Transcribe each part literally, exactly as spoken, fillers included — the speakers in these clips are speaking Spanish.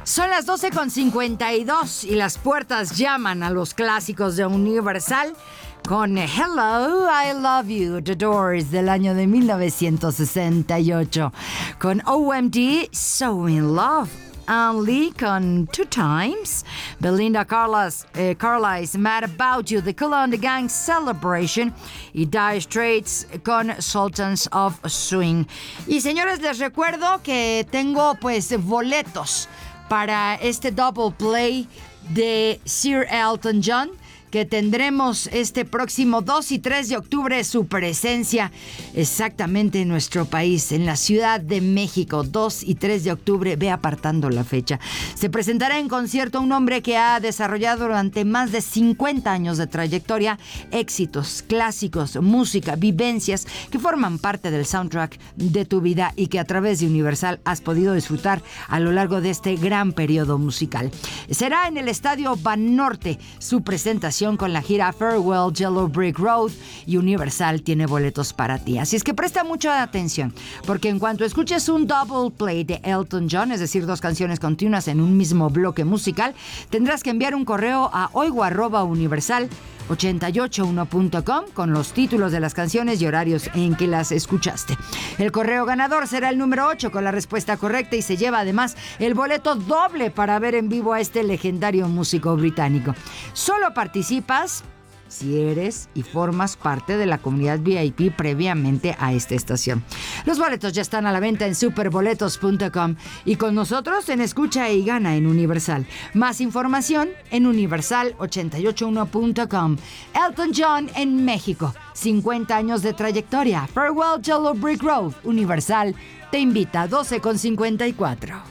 Son las doce con cincuenta y dos y las puertas llaman a los clásicos de Universal con Hello, I Love You, The Doors del año de mil novecientos sesenta y ocho, con O M D, So In Love, Ann Lee con Two Times, Belinda Carlisle, eh, Carlisle's Mad About You, The Kool and the Gang Celebration y Dire Straits con Sultans of Swing. Y señores, les recuerdo que tengo pues boletos para este double play de Sir Elton John, que tendremos este próximo dos y tres de octubre, su presencia exactamente en nuestro país, en la Ciudad de México, dos y tres de octubre, ve apartando la fecha. Se presentará en concierto un hombre que ha desarrollado durante más de cincuenta años de trayectoria éxitos, clásicos, música, vivencias que forman parte del soundtrack de tu vida y que a través de Universal has podido disfrutar a lo largo de este gran periodo musical. Será en el Estadio Banorte su presentación con la gira Farewell Yellow Brick Road, y Universal tiene boletos para ti. Así es que presta mucha atención, porque en cuanto escuches un double play de Elton John, es decir, dos canciones continuas en un mismo bloque musical, tendrás que enviar un correo a oigo arroba universal ochenta y ocho uno punto com con los títulos de las canciones y horarios en que las escuchaste. El correo ganador será el número ocho con la respuesta correcta y se lleva además el boleto doble para ver en vivo a este legendario músico británico. Solo participas si eres y formas parte de la comunidad V I P previamente a esta estación. Los boletos ya están a la venta en superboletos punto com y con nosotros en Escucha y Gana en Universal. Más información en universal ochenta y ocho uno punto com. Elton John en México, cincuenta años de trayectoria. Farewell Yellow Brick Road. Universal te invita. Doce con cincuenta y cuatro.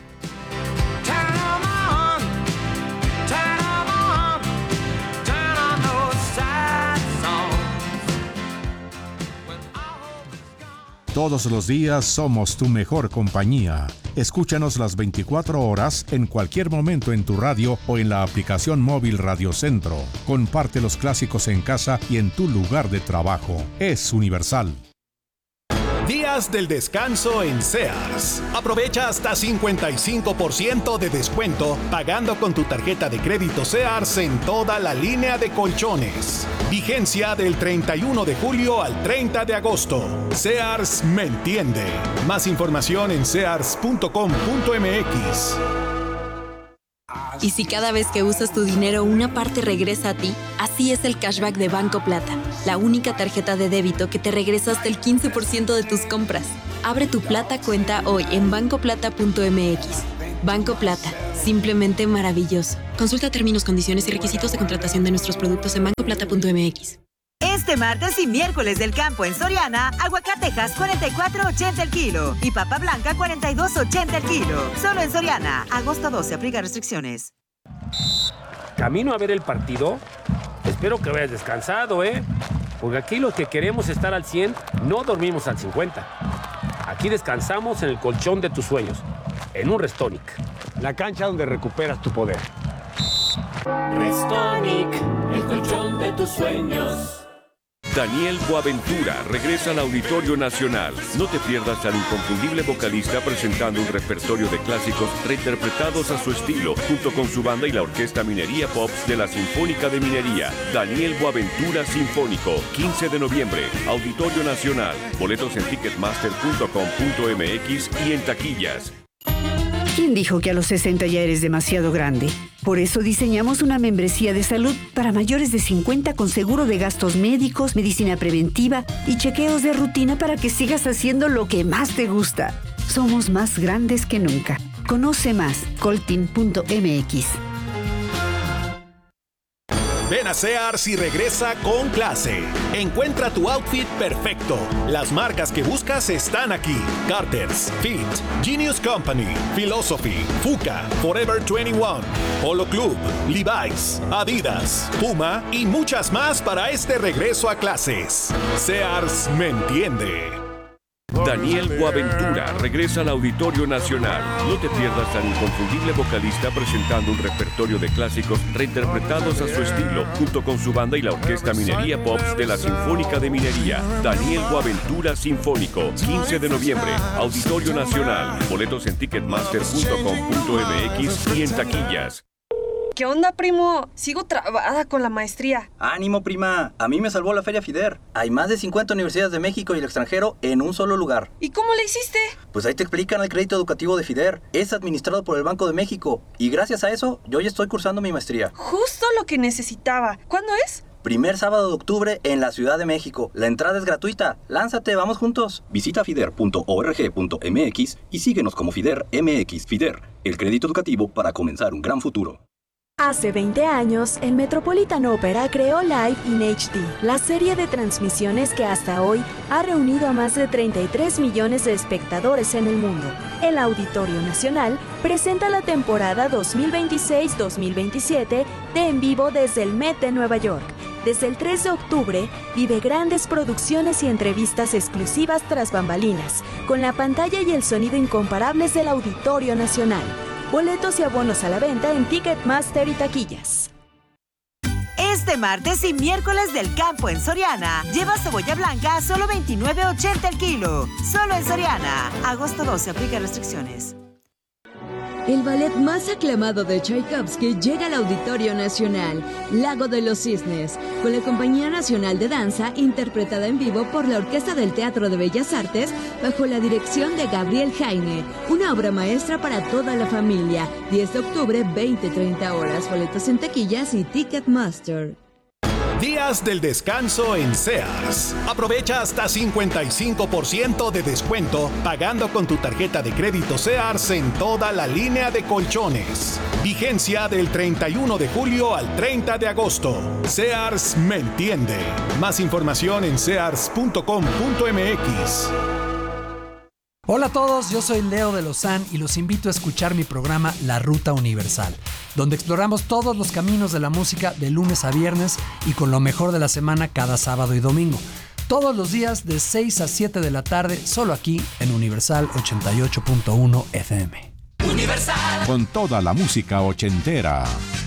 Todos los días somos tu mejor compañía. Escúchanos las veinticuatro horas en cualquier momento en tu radio o en la aplicación móvil Radio Centro. Comparte los clásicos en casa y en tu lugar de trabajo. Es Universal. Días del descanso en Sears. Aprovecha hasta cincuenta y cinco por ciento de descuento pagando con tu tarjeta de crédito Sears en toda la línea de colchones. Vigencia del treinta y uno de julio al treinta de agosto. Sears me entiende. Más información en sears punto com punto m x. Y si cada vez que usas tu dinero una parte regresa a ti, así es el cashback de Banco Plata, la única tarjeta de débito que te regresa hasta el quince por ciento de tus compras. Abre tu Plata cuenta hoy en banco plata punto m x. Banco Plata, simplemente maravilloso. Consulta términos, condiciones y requisitos de contratación de nuestros productos en banco plata punto m x. Este martes y miércoles del campo en Soriana, aguacatejas cuarenta y cuatro ochenta el kilo y papa blanca cuarenta y dos ochenta el kilo. Solo en Soriana. Agosto doce, aplica restricciones. Camino a ver el partido. Espero que hayas descansado, ¿eh? Porque aquí los que queremos estar al cien no dormimos al cincuenta. Aquí descansamos en el colchón de tus sueños, en un Restonic. La cancha donde recuperas tu poder. Restonic, el colchón de tus sueños. Daniel Boaventura regresa al Auditorio Nacional. No te pierdas al inconfundible vocalista presentando un repertorio de clásicos reinterpretados a su estilo, junto con su banda y la Orquesta Minería Pops de la Sinfónica de Minería. Daniel Boaventura Sinfónico, quince de noviembre, Auditorio Nacional. Boletos en ticketmaster punto com punto m x y en taquillas. ¿Quién dijo que a los sesenta ya eres demasiado grande? Por eso diseñamos una membresía de salud para mayores de cincuenta con seguro de gastos médicos, medicina preventiva y chequeos de rutina para que sigas haciendo lo que más te gusta. Somos más grandes que nunca. Conoce más, coltin punto m x. Ven a Sears y regresa con clase. Encuentra tu outfit perfecto. Las marcas que buscas están aquí. Carter's, Fit, Genius Company, Philosophy, Fuka, Forever veintiuno, Polo Club, Levi's, Adidas, Puma y muchas más para este regreso a clases. Sears me entiende. Daniel Boaventura regresa al Auditorio Nacional. No te pierdas al inconfundible vocalista presentando un repertorio de clásicos reinterpretados a su estilo, junto con su banda y la Orquesta Minería Pops de la Sinfónica de Minería. Daniel Boaventura Sinfónico, quince de noviembre, Auditorio Nacional. Boletos en ticketmaster punto com punto m x y en taquillas. ¿Qué onda, primo? Sigo trabada con la maestría. ¡Ánimo, prima! A mí me salvó la Feria FIDER. Hay más de cincuenta universidades de México y el extranjero en un solo lugar. ¿Y cómo le hiciste? Pues ahí te explican el crédito educativo de FIDER. Es administrado por el Banco de México. Y gracias a eso, yo ya estoy cursando mi maestría. Justo lo que necesitaba. ¿Cuándo es? Primer sábado de octubre en la Ciudad de México. La entrada es gratuita. Lánzate, vamos juntos. Visita fider punto org punto m x y síguenos como FIDER M X. FIDER, el crédito educativo para comenzar un gran futuro. Hace veinte años, el Metropolitan Opera creó Live in H D, la serie de transmisiones que hasta hoy ha reunido a más de treinta y tres millones de espectadores en el mundo. El Auditorio Nacional presenta la temporada dos mil veintiséis dos mil veintisiete de En Vivo desde el Met de Nueva York. Desde el tres de octubre, vive grandes producciones y entrevistas exclusivas tras bambalinas, con la pantalla y el sonido incomparables del Auditorio Nacional. Boletos y abonos a la venta en Ticketmaster y taquillas. Este martes y miércoles del campo en Soriana, lleva cebolla blanca a solo veintinueve ochenta el kilo. Solo en Soriana. Agosto doce, aplica restricciones. El ballet más aclamado de Tchaikovsky llega al Auditorio Nacional, Lago de los Cisnes, con la Compañía Nacional de Danza, interpretada en vivo por la Orquesta del Teatro de Bellas Artes, bajo la dirección de Gabriel Jaime. Una obra maestra para toda la familia. diez de octubre, veinte treinta horas. Boletos en taquillas y Ticketmaster. Días del descanso en Sears. Aprovecha hasta cincuenta y cinco por ciento de descuento pagando con tu tarjeta de crédito Sears en toda la línea de colchones. Vigencia del treinta y uno de julio al treinta de agosto. Sears me entiende. Más información en sears punto com punto m x. Hola a todos, yo soy Leo de Lozán y los invito a escuchar mi programa La Ruta Universal, donde exploramos todos los caminos de la música de lunes a viernes y con lo mejor de la semana cada sábado y domingo. Todos los días de seis a siete de la tarde, solo aquí en Universal ochenta y ocho punto uno F M. Universal. Con toda la música ochentera.